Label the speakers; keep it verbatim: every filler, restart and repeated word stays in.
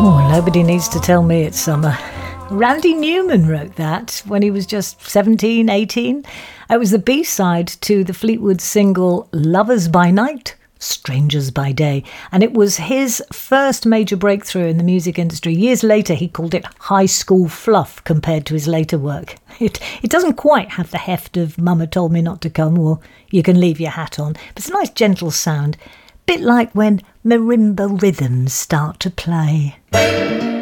Speaker 1: Oh, nobody needs to tell me it's summer. Randy Newman wrote that when he was just seventeen, eighteen. It was the B-side to the Fleetwood single Lovers by Night, Strangers by Day. And it was his first major breakthrough in the music industry. Years later, he called it high school fluff compared to his later work. It, it doesn't quite have the heft of Mama Told Me Not to Come or You Can Leave Your Hat On, but it's a nice gentle sound. Bit like when marimba rhythms start to play.